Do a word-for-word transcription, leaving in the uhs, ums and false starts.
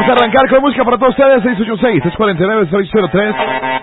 a arrancar con música para todos ustedes. seis ocho seis, tres cuatro nueve, seis cero tres.